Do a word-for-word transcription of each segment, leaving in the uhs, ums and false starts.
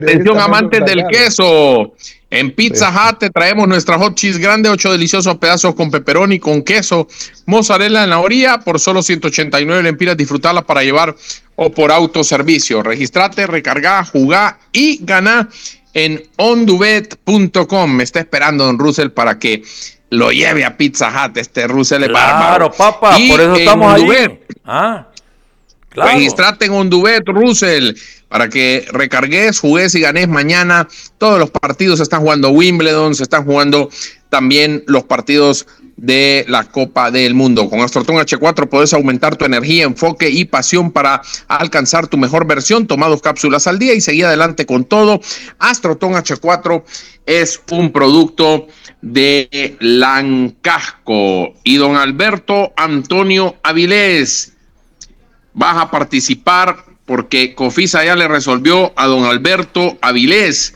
Atención amantes del queso, en Pizza Hut te traemos nuestra hot cheese grande, ocho deliciosos pedazos con pepperoni, con queso, mozzarella en la orilla, por solo ciento ochenta y nueve lempiras, disfrutarla para llevar o por autoservicio. Registrate, recarga, jugá y ganá en ondubet punto com. Me está esperando don Russell para que lo lleve a Pizza Hut, este Russell es bárbaro. Claro, papá, y por eso estamos ahí. Ah, claro. Registrate en Ondubet, Russell, para que recargues, jugues y ganes mañana. Todos los partidos se están jugando Wimbledon, se están jugando también los partidos de la Copa del Mundo. Con Astroton H cuatro puedes aumentar tu energía, enfoque y pasión para alcanzar tu mejor versión. Toma dos cápsulas al día y seguí adelante con todo. Astroton H cuatro es un producto de Lancasco. Y don Alberto Antonio Avilés, vas a participar porque Cofisa ya le resolvió a don Alberto Avilés.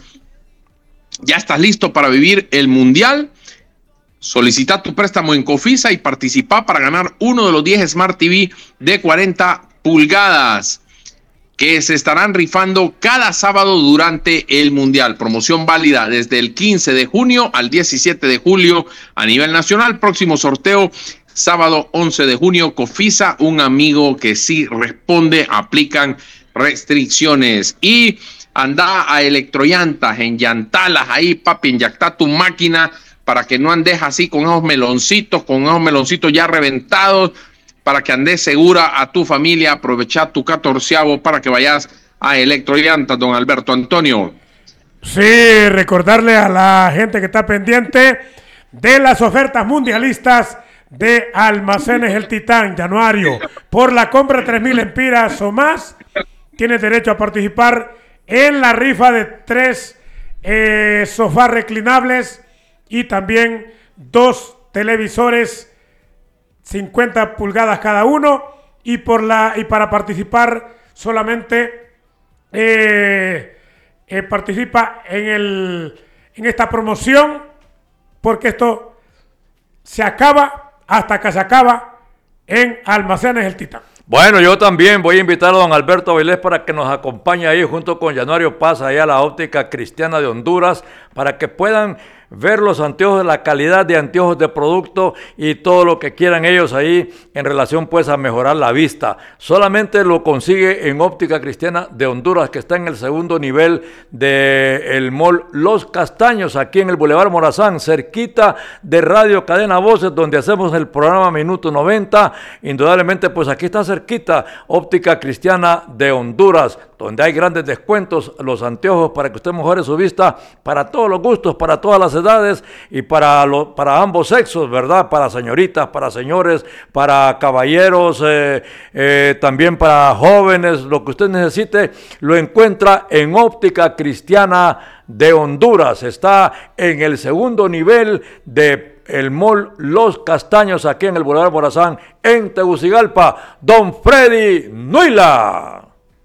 ¿Ya estás listo para vivir el Mundial? Solicita tu préstamo en Cofisa y participa para ganar uno de los diez Smart T V de cuarenta pulgadas que se estarán rifando cada sábado durante el Mundial. Promoción válida desde el quince de junio al diecisiete de julio a nivel nacional. Próximo sorteo sábado once de junio, Cofisa, un amigo que sí responde, aplican restricciones. Y anda a Electrollantas, enllantalas ahí, papi, enyacta tu máquina para que no andes así con esos meloncitos, con esos meloncitos ya reventados, para que andes segura a tu familia. Aprovecha tu catorceavo para que vayas a Electrollantas, don Alberto Antonio. Sí, recordarle a la gente que está pendiente de las ofertas mundialistas de Almacenes El Titán, Januario. Por la compra de tres mil lempiras o más, tienes derecho a participar en la rifa de tres eh, sofás reclinables y también dos televisores cincuenta pulgadas cada uno. Y, por la, y para participar solamente eh, eh, participa en, el, en esta promoción, porque esto se acaba hasta que se acaba en Almacenes El Titán. Bueno, yo también voy a invitar a don Alberto Avilés para que nos acompañe ahí junto con Januario Paz allá a la óptica cristiana de Honduras, para que puedan ver los anteojos, de la calidad de anteojos de producto y todo lo que quieran ellos ahí en relación pues a mejorar la vista. Solamente lo consigue en Óptica Cristiana de Honduras, que está en el segundo nivel del mall Los Castaños, aquí en el Boulevard Morazán, cerquita de Radio Cadena Voces, donde hacemos el programa Minuto noventa. Indudablemente pues aquí está cerquita Óptica Cristiana de Honduras, donde hay grandes descuentos, los anteojos para que usted mejore su vista para todos los gustos, para todas las edades y para, lo, para ambos sexos, ¿verdad? Para señoritas, para señores, para caballeros, eh, eh, también para jóvenes, lo que usted necesite, lo encuentra en Óptica Cristiana de Honduras. Está en el segundo nivel de el mall Los Castaños, aquí en el Boulevard Morazán, en Tegucigalpa. Don Freddy Nuila.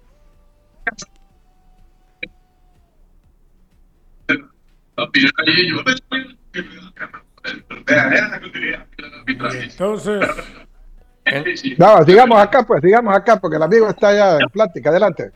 Entonces, no, sigamos acá, pues, sigamos acá, porque el amigo está ya en plática. Adelante.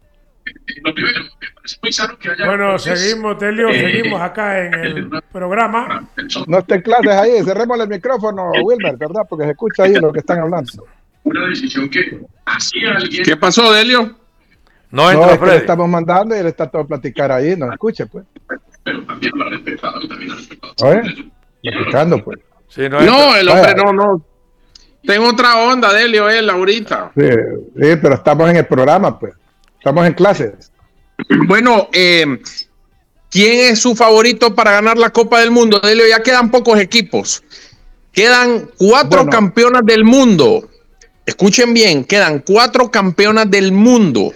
Bueno, seguimos, Delio, seguimos acá en el programa. No estén clases ahí, cerremos el micrófono, Wilmer, ¿verdad? Porque se escucha ahí lo que están hablando. Una decisión que hacía alguien. ¿Qué pasó, Delio? No, no, es que le estamos mandando y él está todo a platicar ahí, no escuche, pues. Pero también lo ha respetado, también ha respetado. Oye, explicando, pues. Sí, no, no el hombre no, no. Tengo otra onda, Delio, él ahorita. Sí, sí, pero estamos en el programa, pues. Estamos en clases. Bueno, eh, ¿quién es su favorito para ganar la Copa del Mundo, Delio? Ya quedan pocos equipos. Quedan cuatro bueno. campeonas del mundo. Escuchen bien, quedan cuatro campeonas del mundo.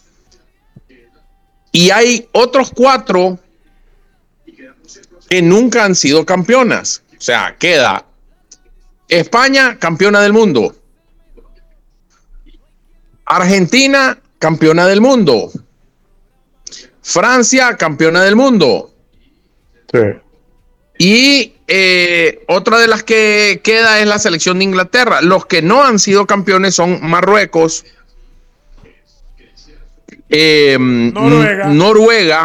Y hay otros cuatro que nunca han sido campeonas. O sea, queda España, campeona del mundo. Argentina, campeona del mundo. Francia, campeona del mundo. Sí. Y eh, otra de las que queda es la selección de Inglaterra. Los que no han sido campeones son Marruecos, eh, Noruega. Noruega